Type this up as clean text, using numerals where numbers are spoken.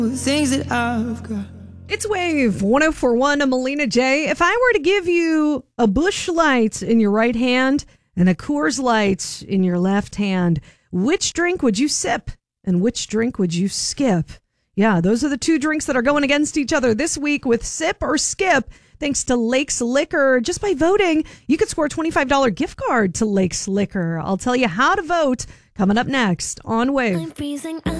Things that I've got. It's Wave 104.1 Melina J. If I were to give you a Busch Light in your right hand and a Coors Light in your left hand, which drink would you sip and which drink would you skip? Yeah, those are the two drinks that are going against each other this week with Sip or Skip. Thanks to Lakes Liquor. Just by voting, you could score a $25 gift card to Lakes Liquor. I'll tell you how to vote coming up next on Wave. I'm freezing up.